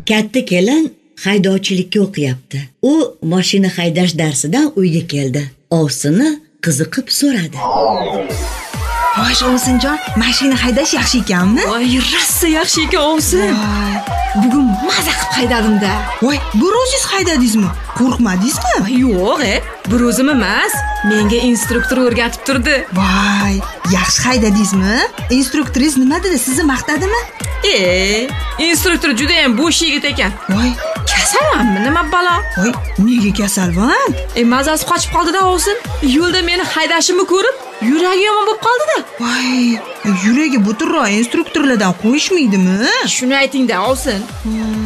Katta kelin haydovchilikka o'qiyapti. U mashina haydash darsidan uyga keldi. Ovsini qiziqib so'radi. Voy, Ovsinjon, mashina haydash yaxshi ekanmi? Voy, rosa yaxshi ekan Ovsin. Bugun maza qilib haydadim-da. Voy, bir o'zingiz haydadingizmi? Qo'rqmadingizmi? Yo'q, bir o'zim emas, menga instruktor o'rgatib turdi. Voy, yaxshi haydadingizmi? Instruktoringiz nima dedi? Sizni maqtadimi? Instruktor juda ham bo'sh yigit ekan. Voy, kasalmanmi, nima balo? Voy, nega kasalman? Mazasi qochib qoldi-da Ovsin. Yo'lda meni haydashimni ko'rib, yuragi yomon bo'lib qoldi-da. Voy, yuragi butunroq instruktorlardan qo'yishmaydimi? Shuni ayting-da Ovsin.